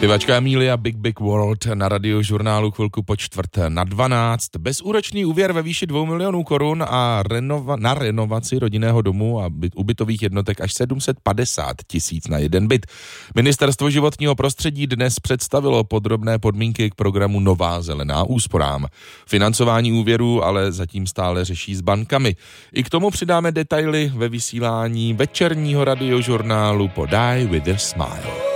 Zpěvačka Amelia Big Big World na Radiožurnálu chvilku po 11:45. Bezúročný úvěr ve výši 2 milionů korun a na renovaci rodinného domu a ubytových jednotek až 750 tisíc na jeden byt. Ministerstvo životního prostředí dnes představilo podrobné podmínky k programu Nová zelená úsporám. Financování úvěrů ale zatím stále řeší s bankami. I k tomu přidáme detaily ve vysílání večerního Radiožurnálu po Die with a Smile.